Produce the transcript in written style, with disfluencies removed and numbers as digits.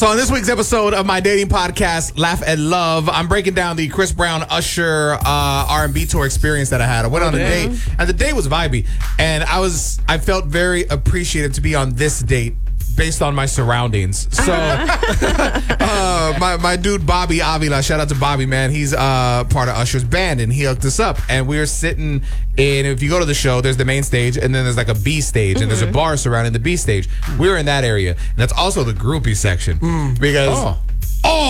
So on this week's episode of my dating podcast, Laugh and Love, I'm breaking down the Chris Brown Usher R&B tour experience that I had. I went on a date, and the date was vibey, and I felt very appreciative to be on this date based on my surroundings. So my dude Bobby Avila, shout out to Bobby, man. He's part of Usher's band, and he hooked us up, and we were sitting in, if you go to the show, there's the main stage, and then there's like a B stage, and there's a bar surrounding the B stage. We were in that area, and that's also the groupie section because